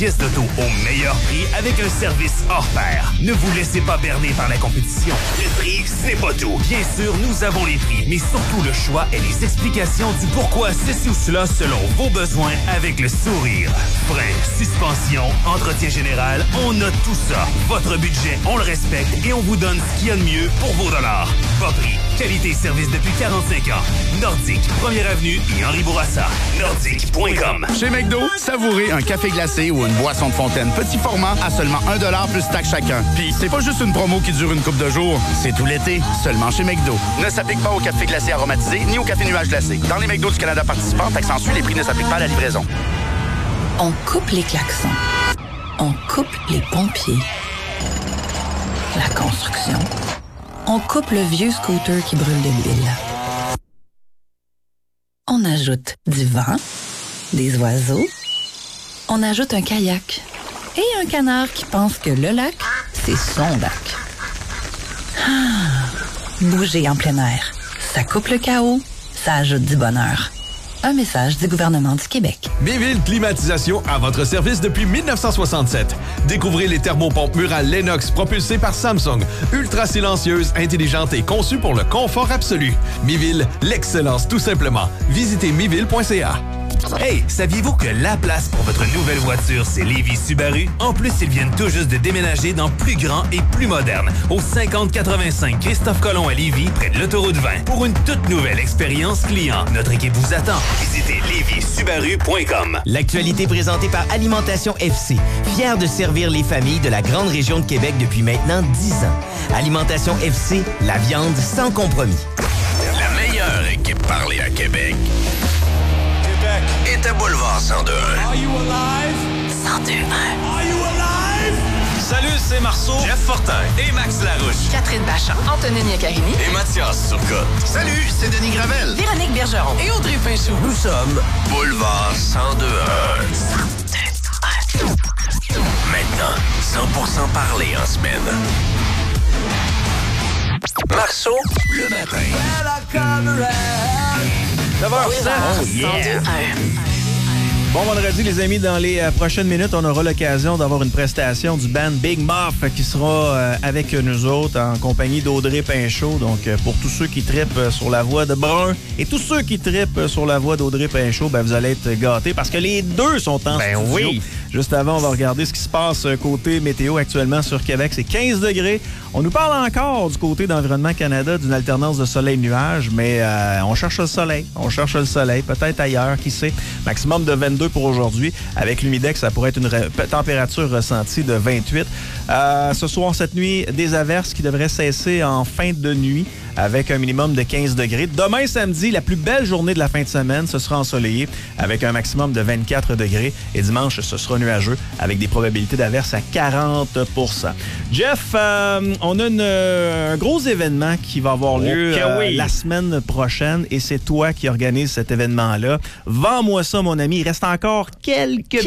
pièces d'auto au meilleur prix avec un service hors pair. Ne vous laissez pas berner par la compétition. Le prix, c'est pas tout. Bien sûr, nous avons les prix, mais surtout le choix et les explications du pourquoi ceci ou cela selon vos besoins avec le sourire. Frein, suspension, entretien général, on a tout ça. Votre budget, on le respecte et on vous donne ce qu'il y a de mieux pour vos dollars. Bas prix, qualité et service depuis 45 ans. Nordique, 1er avenue et Henri Bourassa. Nordique.com. Chez McDo, savourez un café glacé ou une boisson de fontaine petit format à seulement 1$ plus taxe chacun. Puis c'est pas juste une promo qui dure une couple de jours, c'est tout l'été, seulement chez McDo. Ne s'applique pas au café glacé aromatisé ni au café nuage glacé. Dans les McDo du Canada participants, taxe en suit, les prix ne s'appliquent pas à la livraison. On coupe les klaxons. On coupe les pompiers. La construction. On coupe le vieux scooter qui brûle de l'huile. On ajoute du vent, des oiseaux. On ajoute un kayak et un canard qui pense que le lac, c'est son lac. Ah, bouger en plein air. Ça coupe le chaos, ça ajoute du bonheur. Un message du gouvernement du Québec. Biville Climatisation à votre service depuis 1967. Découvrez les thermopompes murales Lennox propulsées par Samsung. Ultra silencieuses, intelligentes et conçues pour le confort absolu. Biville, l'excellence tout simplement. Visitez biville.ca. Hey, saviez-vous que la place pour votre nouvelle voiture, c'est Lévis Subaru? En plus, ils viennent tout juste de déménager dans plus grand et plus moderne, au 5085 Christophe-Colomb à Lévis, près de l'autoroute 20. Pour une toute nouvelle expérience client, notre équipe vous attend. Visitez lévissubaru.com. L'actualité présentée par Alimentation FC, fière de servir les familles de la grande région de Québec depuis maintenant 10 ans. Alimentation FC, la viande sans compromis. La meilleure équipe parlée à Québec est à Boulevard 102.1. Are you alive? 102.1. Are you alive? Salut, c'est Marceau, Jeff Fortin et Max Larouche. Catherine Bachand, Antonine Niacarini Et Mathias Turcotte. Salut, c'est Denis Gravel. Véronique Bergeron et Audrey Pinchot. Nous sommes Boulevard 102.1. Maintenant, 100% parlé en semaine. Marceau, le matin. 9h07. Bon vendredi, les amis. Dans les prochaines minutes, on aura l'occasion d'avoir une prestation du band Big Muff qui sera avec nous autres en compagnie d'Audrey Pinchot. Donc, pour tous ceux qui trippent sur la voix de Brun et tous ceux qui trippent sur la voix d'Audrey Pinchot, ben, vous allez être gâtés parce que les deux sont en studio. Oui. Juste avant, on va regarder ce qui se passe côté météo actuellement sur Québec. C'est 15 degrés. On nous parle encore du côté d'Environnement Canada d'une alternance de soleil-nuage, mais on cherche le soleil. On cherche le soleil, peut-être ailleurs, qui sait. Maximum de 22 pour aujourd'hui. Avec l'humidex, ça pourrait être une température ressentie de 28. Ce soir, cette nuit, des averses qui devraient cesser en fin de nuit avec un minimum de 15 degrés. Demain, samedi, la plus belle journée de la fin de semaine, ce sera ensoleillé avec un maximum de 24 degrés. Et dimanche, ce sera nuageux avec des probabilités d'averses à 40 %. Jeff, on a un gros événement qui va avoir lieu la semaine prochaine et c'est toi qui organise cet événement-là. Vends-moi ça, mon ami. Il reste encore quelques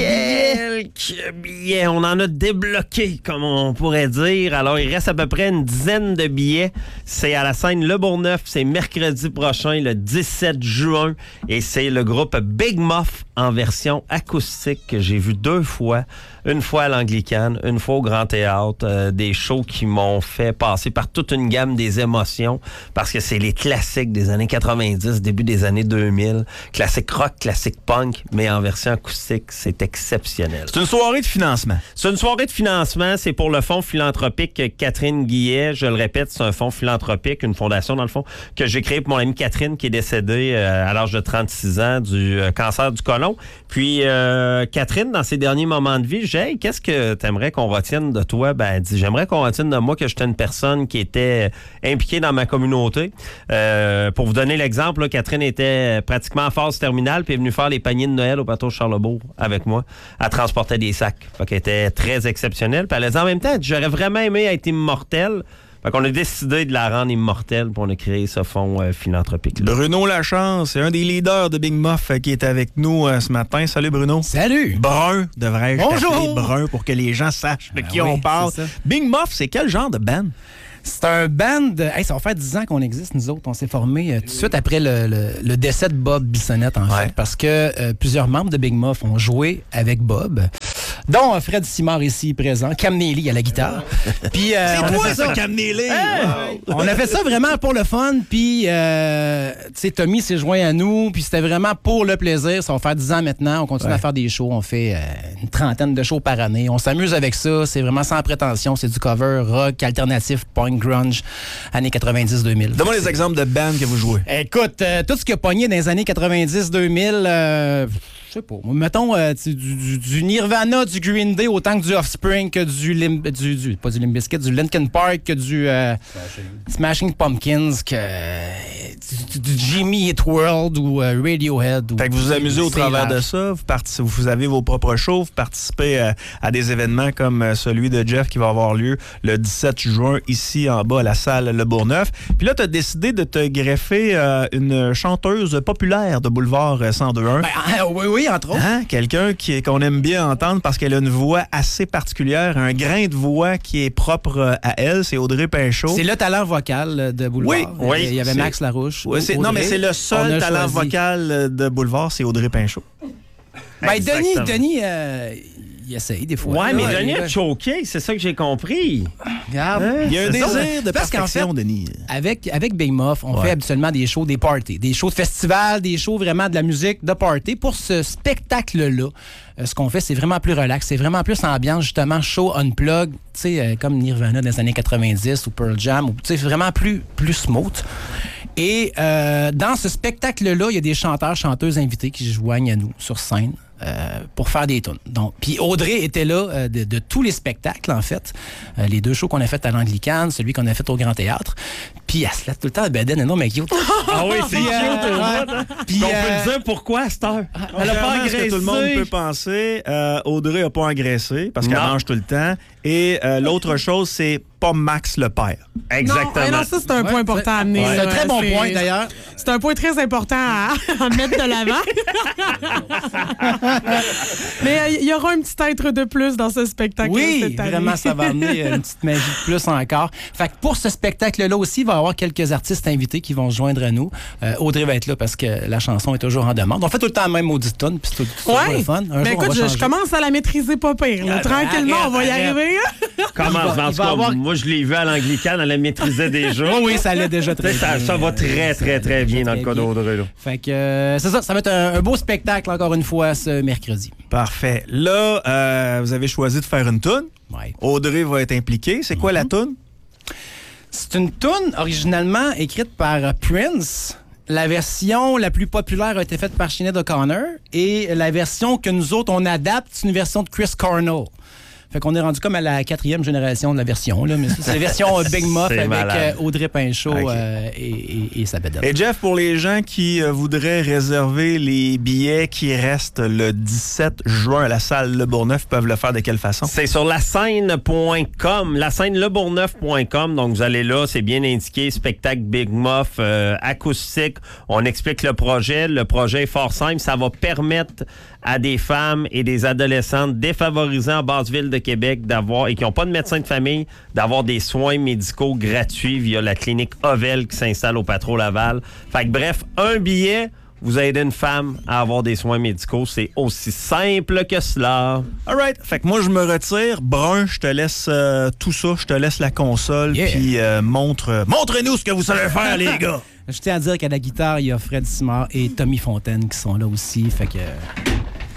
billets. On en a débloqué, comme on pourrait dire. Alors, il reste à peu près une dizaine de billets. C'est à la scène Le Bourgneuf. C'est mercredi prochain, le 17 juin. Et c'est le groupe Big Muff en version acoustique que j'ai vu 2 fois. Une fois à l'Anglicane, une fois au Grand Théâtre. Des shows qui m'ont fait passer par toute une gamme des émotions parce que c'est les classiques des années 90, début des années 2000. Classique rock, classique punk, mais en version acoustique, c'est exceptionnel. C'est une soirée de financement. C'est une soirée de financement. C'est pour le fonds philanthropique Catherine Guillet. Je le répète, c'est un fonds philanthropique, une fondation dans le fond, que j'ai créé pour mon amie Catherine qui est décédée à l'âge de 36 ans du cancer du côlon. Puis Catherine, dans ses derniers moments de vie, j'ai dit, hey, qu'est-ce que tu aimerais qu'on retienne de toi? Ben, elle dit, j'aimerais qu'on retienne de moi que j'étais une personne qui était impliquée dans ma communauté. Pour vous donner l'exemple, là, Catherine était pratiquement en phase terminale puis est venue faire les paniers de Noël au bateau Charlebourg avec moi. Elle transportait des sacs. Fait qu'elle était très exceptionnelle. Puis elle a dit en même temps, j'aurais vraiment aimé être immortelle. Fait qu'on a décidé de la rendre immortelle pour on a créé ce fonds philanthropique. Bruno Lachance, c'est un des leaders de Big Muff qui est avec nous ce matin. Salut Bruno. Salut. Brun, devrais-je t'appeler Brun pour que les gens sachent de qui on parle. Big Muff, c'est quel genre de band? C'est un band... ça va faire 10 ans qu'on existe, nous autres. On s'est formés tout de suite après le décès de Bob Bissonnette, en fait. Parce que plusieurs membres de Big Muff ont joué avec Bob. dont Fred Simard ici présent, Cam Neely à la guitare. Puis, c'est toi, ça, Cam Neely! On a fait ça vraiment pour le fun, puis, tu sais, Tommy s'est joint à nous, puis c'était vraiment pour le plaisir. Ça va faire 10 ans maintenant, on continue à faire des shows, on fait une trentaine de shows par année. On s'amuse avec ça, c'est vraiment sans prétention, c'est du cover rock, alternatif, punk, grunge, années 90-2000. Donne-moi les exemples de bands que vous jouez. Écoute, tout ce qui a pogné dans les années 90-2000, je sais pas, mettons du Nirvana, du Green Day, autant que du Offspring, que pas du Limp Bizkit, du Linkin Park, que du Smashing Pumpkins, que du Jimmy Eat World ou Radiohead. Fait que vous vous amusez au travers de ça, vous avez vos propres shows, vous participez à des événements comme celui de Jeff qui va avoir lieu le 17 juin ici en bas à la salle Le Bourgneuf. Puis là, tu as décidé de te greffer une chanteuse populaire de Boulevard 102.1. Oui, entre autres. Hein? Quelqu'un qu'on aime bien entendre parce qu'elle a une voix assez particulière, un grain de voix qui est propre à elle, c'est Audrey Pinchot. C'est le talent vocal de Boulevard. Oui. Il y avait Max Larouche. Oui, non, mais c'est le seul talent vocal de Boulevard, c'est Audrey Pinchot. Ben, Denis, il essaye des fois. Ouais, mais Denis a choqué, c'est ça que j'ai compris. Regarde. Il y a un désir de perfection, Denis. Avec Big Muff, on fait habituellement des shows, des parties, des shows de festival, des shows vraiment de la musique de party. Pour ce spectacle-là, ce qu'on fait, c'est vraiment plus relax, c'est vraiment plus ambiance, justement, show unplug, tu sais, comme Nirvana dans les années 90 ou Pearl Jam, tu sais, vraiment plus smooth. Et dans ce spectacle-là, il y a des chanteurs, chanteuses invités qui se joignent à nous sur scène pour faire des tunes. Donc, puis Audrey était là de tous les spectacles, en fait. Les 2 shows qu'on a fait à l'Anglicane, celui qu'on a fait au Grand Théâtre. Puis elle se lève tout le temps à bedaine, non, mais cute. Ah oui, c'est cute. Puis on peut dire pourquoi à cette heure. Elle n'a pas engraissé. Ce que tout le monde peut penser, Audrey n'a pas engraissé parce qu'elle mange tout le temps. Et l'autre chose, c'est pas Max le père. Exactement. Non, ça, c'est un point important à amener. C'est un très bon point, d'ailleurs. C'est un point très important à mettre de l'avant. Mais il y aura un petit être de plus dans ce spectacle. Oui, vraiment, ça va amener une petite magie de plus encore. Fait que pour ce spectacle-là aussi, il va y avoir quelques artistes invités qui vont se joindre à nous. Audrey va être là parce que la chanson est toujours en demande. On fait tout le temps la même maudite tune, puis c'est toujours le fun. Mais écoute, je commence à la maîtriser pas pire. Tranquillement, on va y arriver. Comment? Moi, je l'ai vu à l'Anglicane, elle la maîtrisait déjà. Oui, ça allait déjà très bien. Ça va très, très, très bien dans le cas d'Audrey. Fait que c'est ça, ça va être un beau spectacle encore une fois ce mercredi. Parfait. Là, vous avez choisi de faire une toune. Ouais. Audrey va être impliquée. C'est quoi la toune? C'est une toune originalement écrite par Prince. La version la plus populaire a été faite par Sinéad O'Connor et la version que nous autres, on adapte, c'est une version de Chris Cornell. Fait qu'on est rendu comme à la 4e génération de la version. Là, mais c'est la version Big Muff avec Audrey Pinchot et sa bédelle. Et Jeff, pour les gens qui voudraient réserver les billets qui restent le 17 juin à la salle Le Bourgneuf, peuvent le faire de quelle façon? C'est sur lascène.com, lascèneleBourgneuf.com. Donc, vous allez là, c'est bien indiqué, spectacle Big Muff, acoustique. On explique le projet. Le projet est fort simple. Ça va permettre à des femmes et des adolescentes défavorisées en basse ville de Québec d'avoir et qui n'ont pas de médecin de famille, d'avoir des soins médicaux gratuits via la clinique Ovel qui s'installe au Patro Laval. Fait que bref, un billet, vous aidez une femme à avoir des soins médicaux. C'est aussi simple que cela. All right. Fait que moi, je me retire. Brun, je te laisse tout ça. Je te laisse la console. Puis montrez-nous ce que vous savez faire, les gars. Je tiens à dire qu'à la guitare, il y a Fred Simard et Tommy Fontaine qui sont là aussi. Fait que...